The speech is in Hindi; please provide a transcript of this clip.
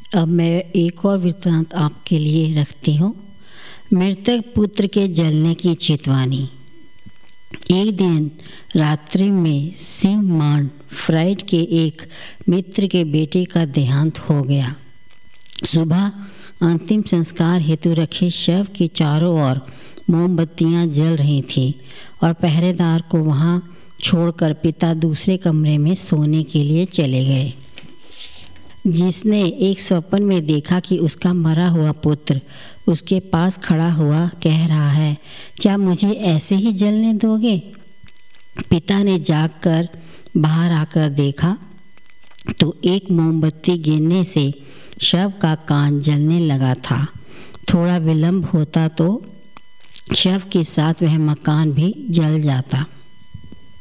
अब मैं एक और वृत्तांत आपके लिए रखती हूँ। मृतक पुत्र के जलने की चेतावनी। एक दिन रात्रि में सिगमंड फ्राइड के एक मित्र के बेटे का देहांत हो गया। सुबह अंतिम संस्कार हेतु रखे शव के चारों ओर मोमबत्तियां जल रही थीं और पहरेदार को वहां छोड़कर पिता दूसरे कमरे में सोने के लिए चले गए। जिसने एक स्वप्न में देखा कि उसका मरा हुआ पुत्र उसके पास खड़ा हुआ कह रहा है, क्या मुझे ऐसे ही जलने दोगे? पिता ने जागकर बाहर आकर देखा तो एक मोमबत्ती गिरने से शव का कान जलने लगा था। थोड़ा विलंब होता तो शव के साथ वह मकान भी जल जाता।